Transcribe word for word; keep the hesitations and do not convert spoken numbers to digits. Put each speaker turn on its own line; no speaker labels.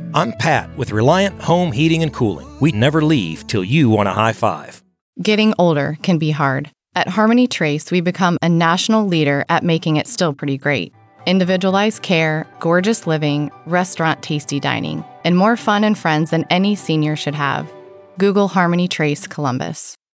I'm Pat with Reliant Home Heating and Cooling. We never leave till you want a high five.
Getting older can be hard. At Harmony Trace, we become a national leader at making it still pretty great. Individualized care, gorgeous living, restaurant tasty dining, and more fun and friends than any senior should have. Google Harmony Trace Columbus.